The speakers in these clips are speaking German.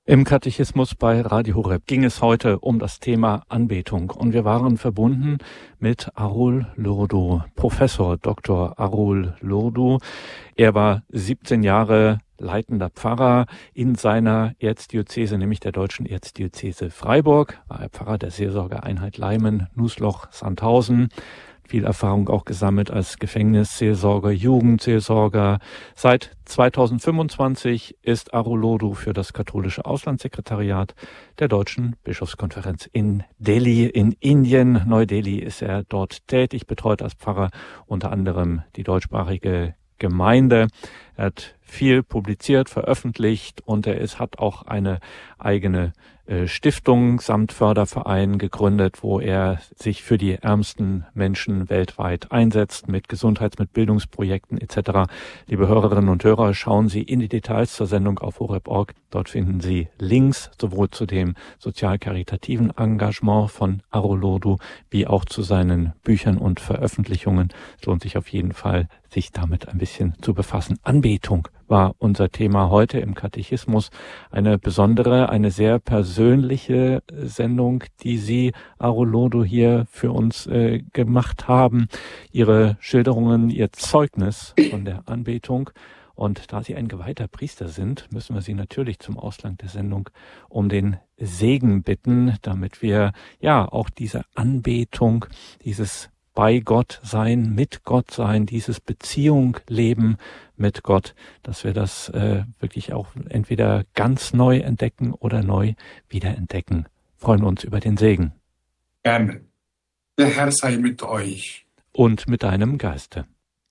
Im Katechismus bei Radio Horeb ging es heute um das Thema Anbetung und wir waren verbunden mit Arul Lurdu, Professor Dr. Arul Lurdu. Er war 17 Jahre leitender Pfarrer in seiner Erzdiözese, nämlich der Deutschen Erzdiözese Freiburg, war er Pfarrer der Seelsorgeeinheit Leimen, Nußloch, Sandhausen. Viel Erfahrung auch gesammelt als Gefängnisseelsorger, Jugendseelsorger. Seit 2025 ist Arul Lurdu für das katholische Auslandssekretariat der Deutschen Bischofskonferenz in Delhi, in Indien. Neu-Delhi ist er dort tätig, betreut als Pfarrer unter anderem die deutschsprachige Gemeinde. Er hat viel publiziert, veröffentlicht und hat auch eine eigene Stiftung samt Förderverein gegründet, wo er sich für die ärmsten Menschen weltweit einsetzt, mit mit Bildungsprojekten etc. Liebe Hörerinnen und Hörer, schauen Sie in die Details zur Sendung auf horeb.org. Dort finden Sie Links sowohl zu dem sozial-karitativen Engagement von Arul Lurdu wie auch zu seinen Büchern und Veröffentlichungen. Es lohnt sich auf jeden Fall, sich damit ein bisschen zu befassen. Anbetung war unser Thema heute im Katechismus. Eine besondere, eine sehr persönliche Sendung, die Sie, Arul Lurdu, hier für uns gemacht haben. Ihre Schilderungen, Ihr Zeugnis von der Anbetung. Und da Sie ein geweihter Priester sind, müssen wir Sie natürlich zum Ausgang der Sendung um den Segen bitten, damit wir ja auch diese Anbetung, dieses bei Gott sein, mit Gott sein, dieses Beziehung leben mit Gott, dass wir das wirklich auch entweder ganz neu entdecken oder neu wiederentdecken. Freuen uns über den Segen. Gerne. Der Herr sei mit euch. Und mit deinem Geiste.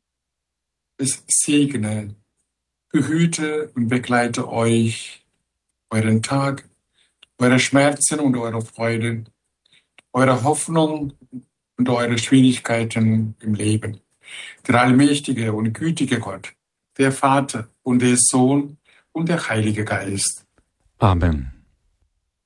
Es segne, behüte und begleite euch, euren Tag, eure Schmerzen und eure Freuden, eure Hoffnung und eure Schwierigkeiten im Leben. Der allmächtige und gütige Gott, der Vater und der Sohn und der Heilige Geist. Amen.